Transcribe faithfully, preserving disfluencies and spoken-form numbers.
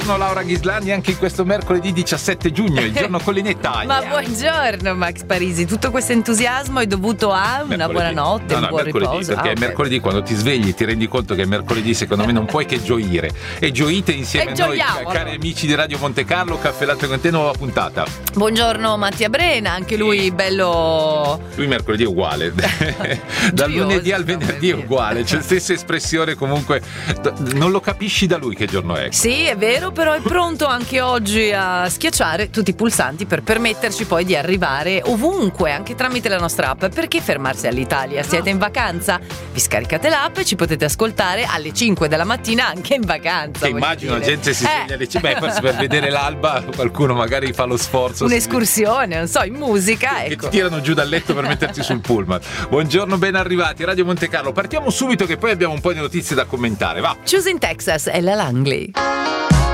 Buongiorno Laura Ghislandi, anche in questo mercoledì diciassette giugno, il giorno collinetta. Ma buongiorno Max Parisi, tutto questo entusiasmo è dovuto a una mercoledì. buona notte, no, no, un buon mercoledì, riposo. perché ah, è okay. mercoledì quando ti svegli ti rendi conto che è mercoledì, secondo me non puoi che gioire. E gioite insieme E a noi, gioiamo, cari allora. amici di Radio Monte Carlo, Caffè Latte con te, nuova puntata. Buongiorno Mattia Brena, anche lui bello. Lui mercoledì è uguale, dal Gioioso, lunedì al sta venerdì è per uguale, c'è la stessa espressione comunque, non lo capisci da lui che giorno è. Sì, è vero, però è pronto anche oggi a schiacciare tutti i pulsanti per permetterci poi di arrivare ovunque, anche tramite la nostra app. Perché fermarsi all'Italia? Siete in vacanza? Vi scaricate l'app e ci potete ascoltare alle cinque della mattina anche in vacanza. Che voglio immagino la dire. gente si Eh. sveglia alle cinque, beh, forse per vedere l'alba qualcuno magari fa lo sforzo. Un'escursione, non so, in musica, Che ecco. ti tirano giù dal letto per metterti sul pullman. Buongiorno, ben arrivati, Radio Monte Carlo. Partiamo subito che poi abbiamo un po' di notizie da commentare, va. Choosing Texas è la Langley.